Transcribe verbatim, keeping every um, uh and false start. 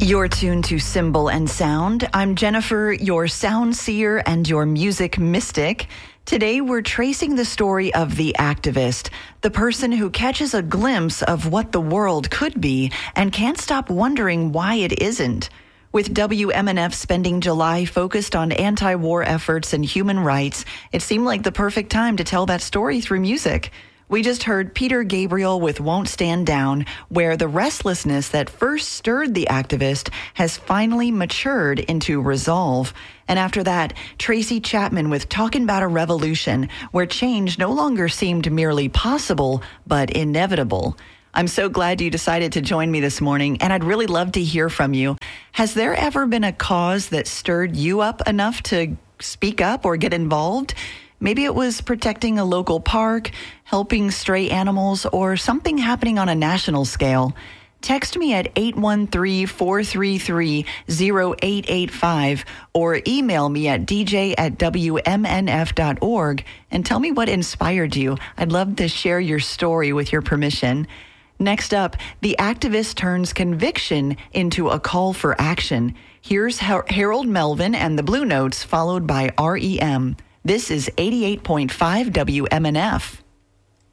You're tuned to Symbol and Sound. I'm Jennifer, your sound seer and your music mystic. Today, we're tracing the story of the activist, the person who catches a glimpse of what the world could be and can't stop wondering why it isn't. With W M N F spending July focused on anti-war efforts and human rights, it seemed like the perfect time to tell that story through music. We just heard Peter Gabriel with Won't Stand Down, where the restlessness that first stirred the activist has finally matured into resolve. And after that, Tracy Chapman with Talking About a Revolution, where change no longer seemed merely possible, but inevitable. I'm so glad you decided to join me this morning, and I'd really love to hear from you. Has there ever been a cause that stirred you up enough to speak up or get involved? Maybe it was protecting a local park, helping stray animals, or something happening on a national scale. Text me at eight one three, four three three, zero eight eight five or email me at d j at w m n f dot org and tell me what inspired you. I'd love to share your story with your permission. Next up, the activist turns conviction into a call for action. Here's Harold Melvin and the Blue Notes, followed by R E M. This is eighty-eight point five W M N F.